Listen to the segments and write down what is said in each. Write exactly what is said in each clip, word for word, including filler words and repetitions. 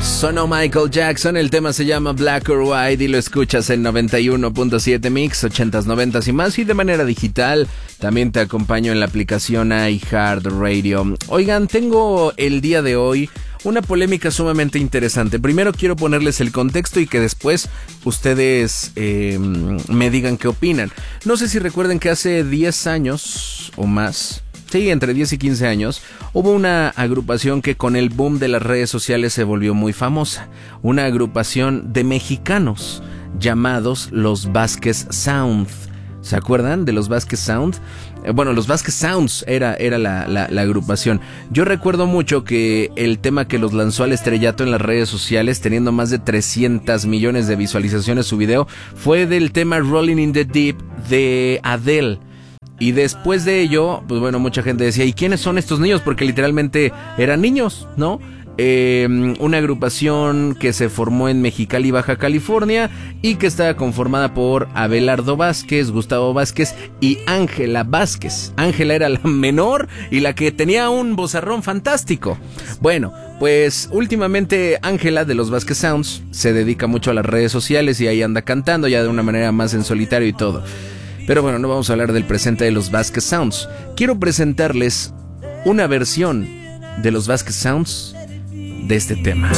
Sonó Michael Jackson, el tema se llama Black or White y lo escuchas en noventa y uno punto siete Mix, ochentas, noventas y más, y de manera digital. También te acompaño en la aplicación iHeartRadio. Oigan, tengo el día de hoy una polémica sumamente interesante. Primero quiero ponerles el contexto y que después ustedes eh, me digan qué opinan. No sé si recuerden que hace diez años o más, sí, entre diez y quince años, hubo una agrupación que con el boom de las redes sociales se volvió muy famosa. Una agrupación de mexicanos llamados los Vázquez Sound. ¿Se acuerdan de los Vázquez Sound? Eh, bueno, los Vázquez Sounds era, era la, la, la agrupación. Yo recuerdo mucho que el tema que los lanzó al estrellato en las redes sociales, teniendo más de trescientos millones de visualizaciones su video, fue del tema Rolling in the Deep de Adele. Y después de ello, pues bueno, mucha gente decía, ¿y quiénes son estos niños? Porque literalmente eran niños, ¿no? Eh, una agrupación que se formó en Mexicali, Baja California, y que estaba conformada por Abelardo Vázquez, Gustavo Vázquez y Ángela Vázquez. Ángela era la menor y la que tenía un vozarrón fantástico. Bueno, pues últimamente Ángela de los Vázquez Sounds se dedica mucho a las redes sociales y ahí anda cantando ya de una manera más en solitario y todo. Pero bueno, no vamos a hablar del presente de los Vázquez Sounds. Quiero presentarles una versión de los Vázquez Sounds de este tema.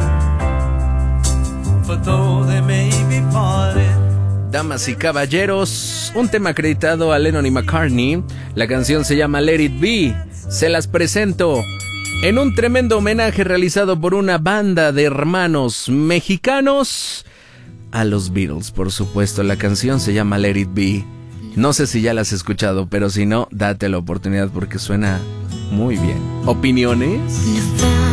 Damas y caballeros, un tema acreditado a Lennon y McCartney. La canción se llama Let It Be. Se las presento en un tremendo homenaje realizado por una banda de hermanos mexicanos a los Beatles, por supuesto. La canción se llama Let It Be. No sé si ya la has escuchado, pero si no, date la oportunidad porque suena muy bien. ¿Opiniones?